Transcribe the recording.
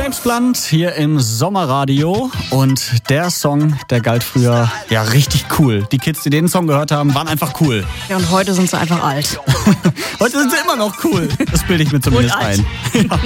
James Blunt hier im Sommerradio und der Song, der galt früher ja richtig cool. Die Kids, die den Song gehört haben, waren einfach cool. Ja, und heute sind sie einfach alt. Heute sind sie immer noch cool. Das bilde ich mir zumindest ein. Ja.